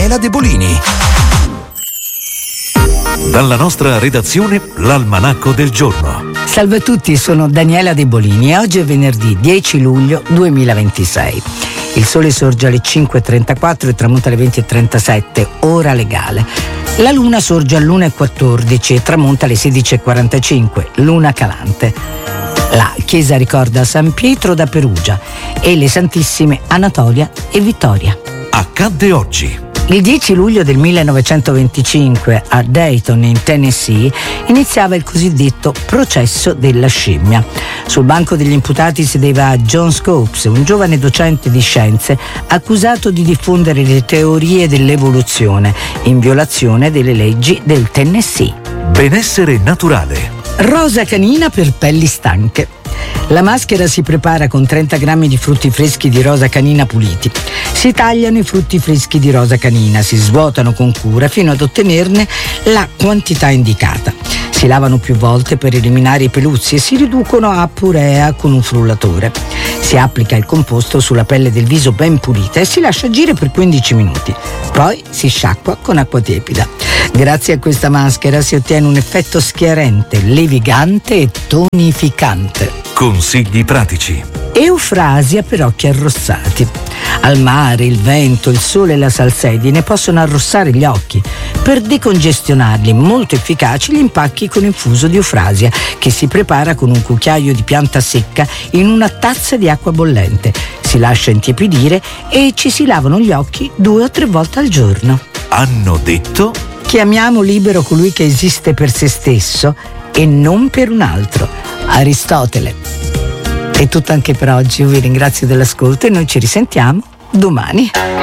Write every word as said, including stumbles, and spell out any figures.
Daniela De Bolini. Dalla nostra redazione, l'Almanacco del giorno. Salve a tutti, sono Daniela De Bolini e oggi è venerdì dieci luglio duemilaventisei. Il sole sorge alle cinque e trentaquattro e tramonta alle venti e trentasette, ora legale. La luna sorge all'una e quattordici e tramonta alle sedici e quarantacinque, luna calante. La chiesa ricorda San Pietro da Perugia e le santissime Anatolia e Vittoria. Accadde oggi. Il dieci luglio del millenovecentoventicinque a Dayton, in Tennessee, iniziava il cosiddetto processo della scimmia. Sul banco degli imputati sedeva John Scopes, un giovane docente di scienze accusato di diffondere le teorie dell'evoluzione in violazione delle leggi del Tennessee. Benessere naturale. Rosa canina per pelli stanche. La maschera si prepara con trenta grammi di frutti freschi di rosa canina puliti. Si tagliano i frutti freschi di rosa canina, si svuotano con cura fino ad ottenerne la quantità indicata. Si lavano più volte per eliminare i peluzzi e si riducono a purea con un frullatore. Si applica il composto sulla pelle del viso ben pulita e si lascia agire per quindici minuti. Poi si sciacqua con acqua tiepida. Grazie a questa maschera si ottiene un effetto schiarente, levigante e tonificante. Consigli pratici. Eufrasia per occhi arrossati. Al mare, il vento, il sole e la salsedine possono arrossare gli occhi. Per decongestionarli, molto efficaci gli impacchi con infuso di eufrasia, che si prepara con un cucchiaio di pianta secca in una tazza di acqua bollente. Si lascia intiepidire e ci si lavano gli occhi due o tre volte al giorno. Hanno detto? Chiamiamo libero colui che esiste per se stesso e non per un altro. Aristotele. È tutto anche per oggi, io vi ringrazio dell'ascolto e noi ci risentiamo domani.